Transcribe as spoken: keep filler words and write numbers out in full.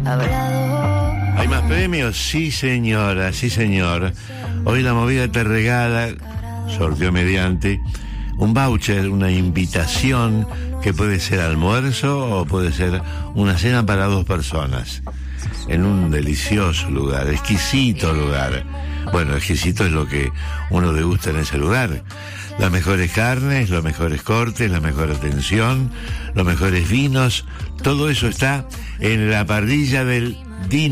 hablado. ¿Hay más premios? Sí, señora, sí, señor. Hoy la movida te regala, sorteo mediante, un voucher, una invitación que puede ser almuerzo o puede ser una cena para dos personas en un delicioso lugar, exquisito lugar. Bueno, exquisito es lo que uno degusta en ese lugar. Las mejores carnes, los mejores cortes, la mejor atención, los mejores vinos, todo eso está en la parrilla del Dino.